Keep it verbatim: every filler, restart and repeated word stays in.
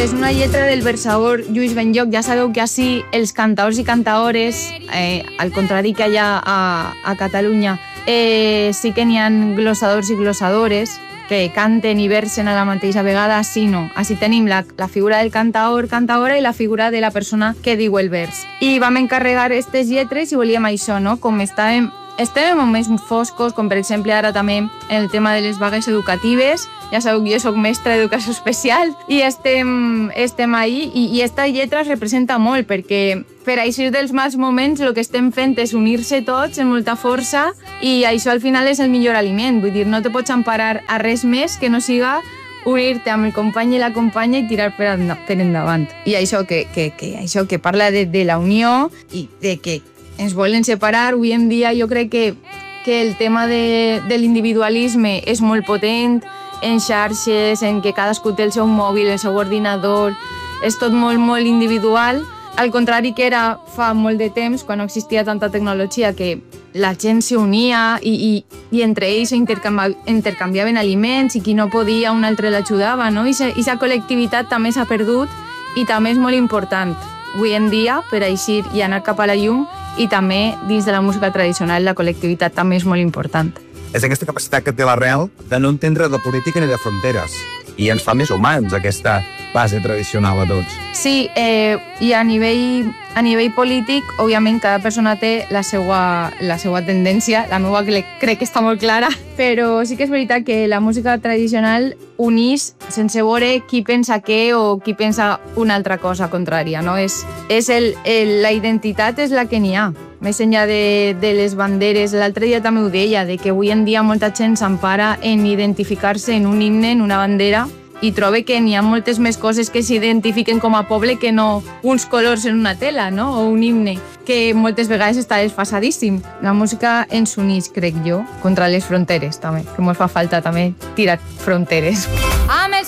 és una lletra del versador Lluís Benlloc. Ja sabeu que així els cantaors i cantaores, eh, al contrari que allà a, a Catalunya, eh, sí que n'hi ha glossadors i glossadores que canten i versen a la mateixa vegada. Així no. Així tenim la, la figura del cantaor, cantaora i la figura de la persona que diu el vers. I vam encarregar aquestes lletres i volíem això, no? Com estàvem Estem en moments foscos, com per exemple ara també en el tema de les vagues educatives. Ja sabeu que jo soc mestra d'educació especial i estem, estem ahí i, i esta lletra es representa molt perquè per eixir dels mals moments el que estem fent és unir-se tots amb molta força i això al final és el millor aliment. Vull dir, no te pots emparar a res més que no siga unir-te amb el company i la companya i tirar per, per endavant. I això que, que, que, això que parla de, de la unió i de que ens volen separar. Avui en dia jo crec que, que el tema de, de l'individualisme és molt potent en xarxes, en que cadascú té el seu mòbil, el seu ordinador, és tot molt, molt individual. Al contrari que era fa molt de temps, quan no existia tanta tecnologia, que la gent s'unia i, i, i entre ells intercanvi, intercanviaven aliments i qui no podia un altre l'ajudava, no? I aquesta col·lectivitat també s'ha perdut i també és molt important avui en dia per eixir i anar cap a la llum. I també, dins de la música tradicional, la col·lectivitat també és molt important. És aquesta capacitat que té l'arrel de no entendre de política ni de fronteres. I ens fa més humans, aquesta base tradicional a tots. Sí, eh, i a nivell, a nivell polític, òbviament, cada persona té la seva, la seva tendència. La meva crec que està molt clara, però sí que és veritat que la música tradicional unís sense veure qui pensa què o qui pensa una altra cosa contrària, no? És, és el, el, la identitat és la que n'hi ha. Més enllà de, de les banderes, l'altre dia també ho deia, de que avui en dia molta gent s'empara en identificar-se en un himne, en una bandera, i trobe que n'hi ha moltes més coses que s'identifiquen com a poble que no uns colors en una tela, no? O un himne, que moltes vegades està desfasadíssim. La música ens unís, crec jo, contra les fronteres, també, que ens fa falta també tirar fronteres.